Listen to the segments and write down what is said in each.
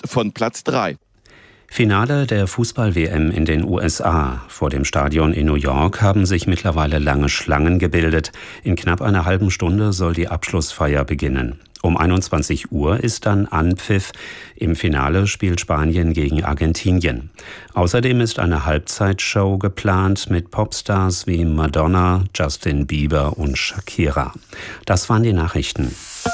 von Platz 3. Finale der Fußball-WM in den USA. Vor dem Stadion in New York haben sich mittlerweile lange Schlangen gebildet. In knapp einer halben Stunde soll die Abschlussfeier beginnen. Um 21 Uhr ist dann Anpfiff. Im Finale spielt Spanien gegen Argentinien. Außerdem ist eine Halbzeitshow geplant mit Popstars wie Madonna, Justin Bieber und Shakira. Das waren die Nachrichten.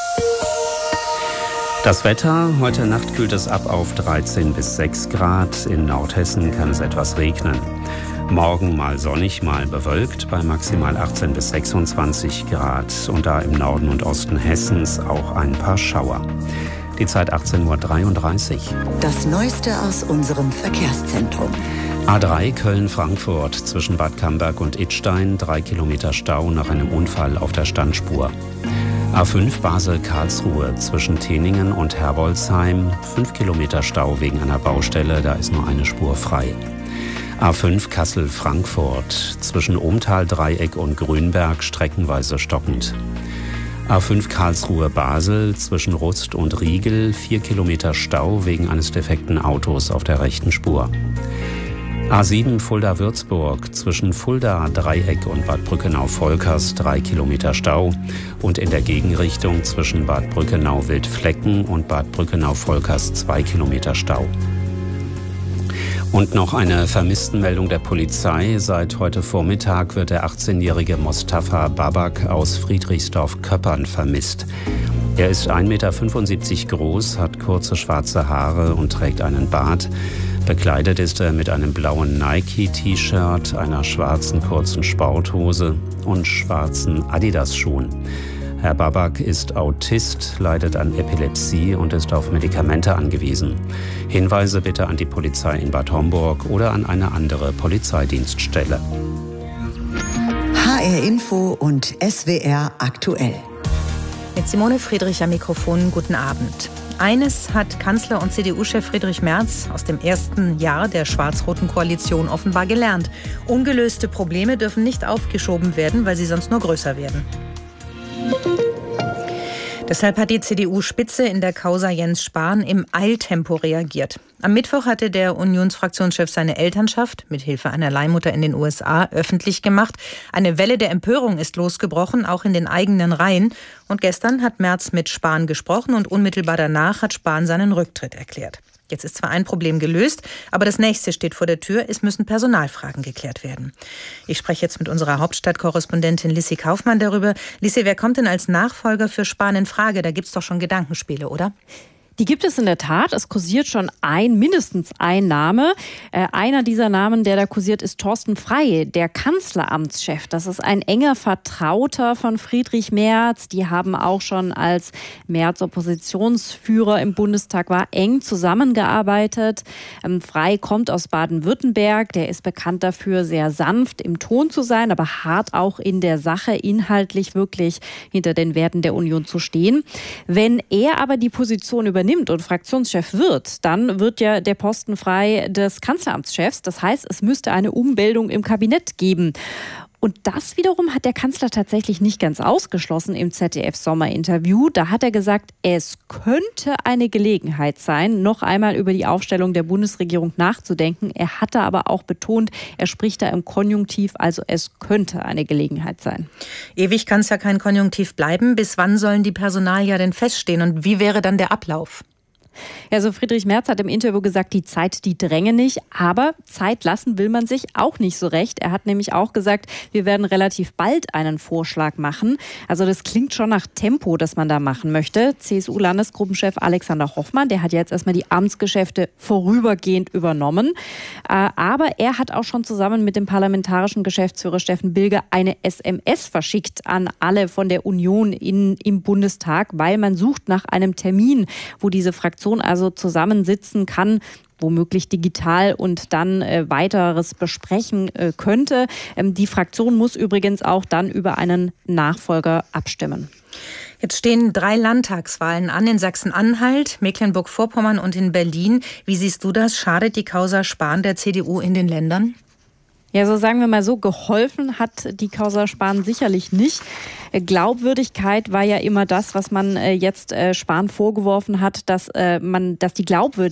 Das Wetter, heute Nacht kühlt es ab auf 13 bis 6 Grad. In Nordhessen kann es etwas regnen. Morgen mal sonnig, mal bewölkt bei maximal 18 bis 26 Grad. Und da im Norden und Osten Hessens auch ein paar Schauer. Die Zeit 18.33 Uhr. Das Neueste aus unserem Verkehrszentrum. A3 Köln-Frankfurt zwischen Bad Camberg und Idstein. 3 Kilometer Stau nach einem Unfall auf der Standspur. A5 Basel-Karlsruhe zwischen Teningen und Herbolzheim. 5 Kilometer Stau wegen einer Baustelle, da ist nur eine Spur frei. A5 Kassel-Frankfurt zwischen Ohmtal-Dreieck und Grünberg streckenweise stockend. A5 Karlsruhe-Basel zwischen Rust und Riegel. 4 Kilometer Stau wegen eines defekten Autos auf der rechten Spur. A7 Fulda-Würzburg zwischen Fulda-Dreieck und Bad Brückenau-Volkers 3 Kilometer Stau und in der Gegenrichtung zwischen Bad Brückenau-Wildflecken und Bad Brückenau-Volkers 2 Kilometer Stau. Und noch eine Vermisstenmeldung der Polizei. Seit heute Vormittag wird der 18-jährige Mostafa Babak aus Friedrichsdorf-Köppern vermisst. Er ist 1,75 Meter groß, hat kurze schwarze Haare und trägt einen Bart. Bekleidet ist er mit einem blauen Nike-T-Shirt, einer schwarzen kurzen Sporthose und schwarzen Adidas-Schuhen. Herr Babak ist Autist, leidet an Epilepsie und ist auf Medikamente angewiesen. Hinweise bitte an die Polizei in Bad Homburg oder an eine andere Polizeidienststelle. HR Info und SWR aktuell. Mit Simone Friedrich am Mikrofon, guten Abend. Eines hat Kanzler und CDU-Chef Friedrich Merz aus dem ersten Jahr der schwarz-roten Koalition offenbar gelernt. Ungelöste Probleme dürfen nicht aufgeschoben werden, weil sie sonst nur größer werden. Deshalb hat die CDU-Spitze in der Causa Jens Spahn im Eiltempo reagiert. Am Mittwoch hatte der Unionsfraktionschef seine Elternschaft mit Hilfe einer Leihmutter in den USA öffentlich gemacht. Eine Welle der Empörung ist losgebrochen, auch in den eigenen Reihen. Und gestern hat Merz mit Spahn gesprochen und unmittelbar danach hat Spahn seinen Rücktritt erklärt. Jetzt ist zwar ein Problem gelöst, aber das nächste steht vor der Tür. Es müssen Personalfragen geklärt werden. Ich spreche jetzt mit unserer Hauptstadtkorrespondentin Lissi Kaufmann darüber. Lissi, wer kommt denn als Nachfolger für Spahn in Frage? Da gibt es doch schon Gedankenspiele, oder? Die gibt es in der Tat. Es kursiert schon mindestens ein Name. Einer dieser Namen, der da kursiert, ist Thorsten Frey, der Kanzleramtschef. Das ist ein enger Vertrauter von Friedrich Merz. Die haben auch schon, als Merz Oppositionsführer im Bundestag war, eng zusammengearbeitet. Frey kommt aus Baden-Württemberg. Der ist bekannt dafür, sehr sanft im Ton zu sein, aber hart auch in der Sache, inhaltlich wirklich hinter den Werten der Union zu stehen. Wenn er aber die Position übernimmt und Fraktionschef wird, dann wird ja der Posten frei des Kanzleramtschefs. Das heißt, es müsste eine Umbildung im Kabinett geben. Und das wiederum hat der Kanzler tatsächlich nicht ganz ausgeschlossen im ZDF-Sommerinterview. Da hat er gesagt, es könnte eine Gelegenheit sein, noch einmal über die Aufstellung der Bundesregierung nachzudenken. Er hatte aber auch betont, er spricht da im Konjunktiv, also es könnte eine Gelegenheit sein. Ewig kann es ja kein Konjunktiv bleiben. Bis wann sollen die Personalien denn feststehen und wie wäre dann der Ablauf? Ja, so Friedrich Merz hat im Interview gesagt, die Zeit, die dränge nicht. Aber Zeit lassen will man sich auch nicht so recht. Er hat nämlich auch gesagt, wir werden relativ bald einen Vorschlag machen. Also das klingt schon nach Tempo, das man da machen möchte. CSU-Landesgruppenchef Alexander Hoffmann, der hat jetzt erstmal die Amtsgeschäfte vorübergehend übernommen. Aber er hat auch schon zusammen mit dem parlamentarischen Geschäftsführer Steffen Bilger eine SMS verschickt an alle von der Union im Bundestag, weil man sucht nach einem Termin, wo diese Fraktion also zusammensitzen kann, womöglich digital und dann weiteres besprechen könnte. Die Fraktion muss übrigens auch dann über einen Nachfolger abstimmen. Jetzt stehen 3 Landtagswahlen an in Sachsen-Anhalt, Mecklenburg-Vorpommern und in Berlin. Wie siehst du das? Schadet die Causa Spahn der CDU in den Ländern? Ja, so sagen wir mal so, geholfen hat die Causa Spahn sicherlich nicht. Glaubwürdigkeit war ja immer das, was man jetzt Spahn vorgeworfen hat, dass die Glaubwürdigkeit